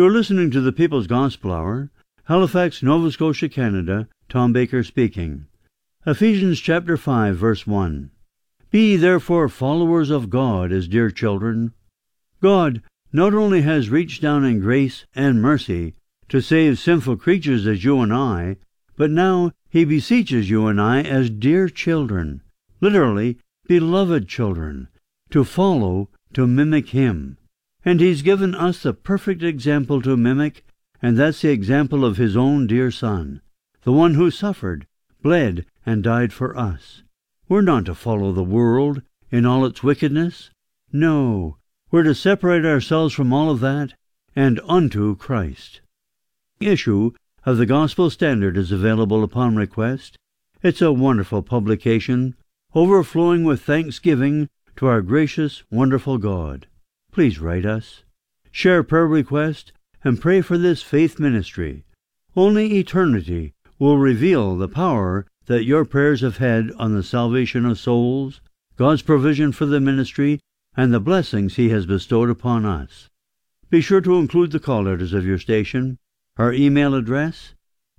You're listening to the People's Gospel Hour. Halifax, Nova Scotia, Canada. Tom Baker speaking. Ephesians chapter 5, verse 1. Be therefore followers of God as dear children. God not only has reached down in grace and mercy to save sinful creatures as you and I, but now he beseeches you and I as dear children, literally beloved children, to follow, to mimic him. And he's given us the perfect example to mimic, and that's the example of his own dear Son, the one who suffered, bled, and died for us. We're not to follow the world in all its wickedness. No, we're to separate ourselves from all of that and unto Christ. The issue of the Gospel Standard is available upon request. It's a wonderful publication, overflowing with thanksgiving to our gracious, wonderful God. Please write us, share prayer request, and pray for this faith ministry. Only eternity will reveal the power that your prayers have had on the salvation of souls, God's provision for the ministry, and the blessings he has bestowed upon us. Be sure to include the call letters of your station, our email address,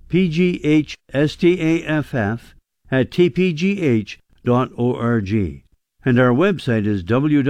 pghstaff@tpgh.org, and our website is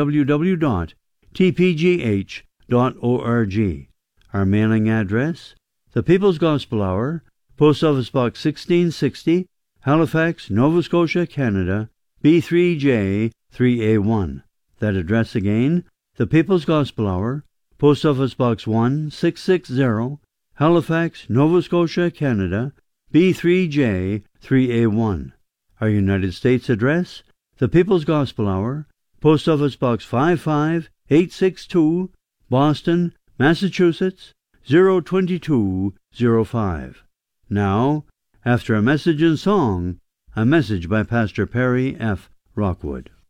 www.tpgh.org. Our mailing address, The People's Gospel Hour, Post Office Box 1660, Halifax, Nova Scotia, Canada, B3J 3A1. That address again, The People's Gospel Hour, Post Office Box 1660, Halifax, Nova Scotia, Canada, B3J 3A1. Our United States address, The People's Gospel Hour, Post Office Box 55862, Boston, Massachusetts, 02205. Now, after a message and song, a message by Pastor Perry F. Rockwood.